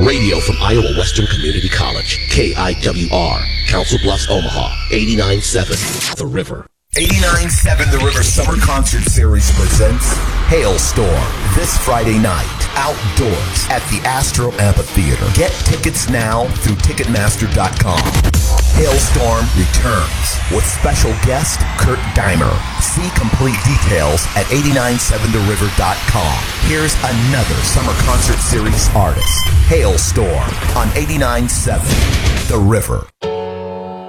Radio from Iowa Western Community College, KIWR, Council Bluffs, Omaha, 89.7 The River. 89.7 The River Summer Concert Series presents Hailstorm this Friday night, outdoors at the Astro Amphitheater. Get tickets now through Ticketmaster.com. Hailstorm returns with special guest Kurt Dimer. See complete details at 897theriver.com. Here's another Summer Concert Series artist, Hailstorm, on 89.7 The River.